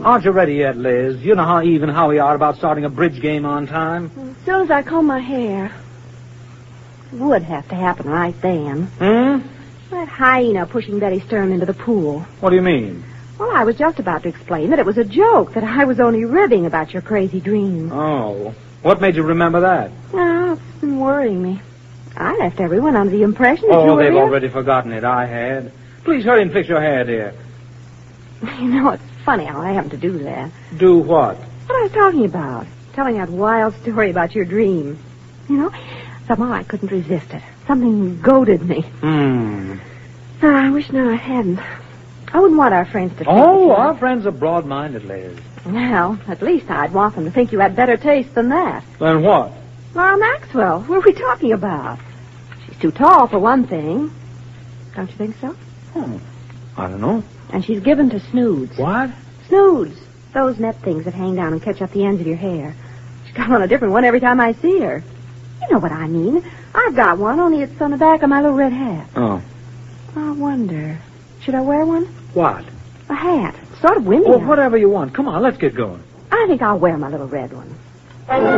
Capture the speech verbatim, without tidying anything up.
Aren't you ready yet, Liz? You know how even how we are about starting a bridge game on time. As soon as I comb my hair. It would have to happen right then. Hmm? That hyena pushing Betty Stern into the pool. What do you mean? Well, I was just about to explain that it was a joke, that I was only ribbing about your crazy dream. Oh. What made you remember that? No, it's been worrying me. I left everyone under the impression that Oh, you were they've here. already forgotten it. I had. Please hurry and fix your hair, dear. You know, it's funny how I happened to do that. Do what? What I was talking about. Telling that wild story about your dream. You know, somehow I couldn't resist it. Something goaded me. Hmm. Oh, I wish now I hadn't. I wouldn't want our friends to think Oh, that you- our friends are broad-minded, Liz. Well, at least I'd want them to think you had better taste than that. Then what? Laura Maxwell, who are we talking about? She's too tall, for one thing. Don't you think so? Hmm. I don't know. And she's given to snoods. What? Snoods. Those net things that hang down and catch up the ends of your hair. She's got on a different one every time I see her. You know what I mean. I've got one, only it's on the back of my little red hat. Oh. I wonder, should I wear one? What? A hat. It's sort of windy. Oh, out. whatever you want. Come on, let's get going. I think I'll wear my little red one.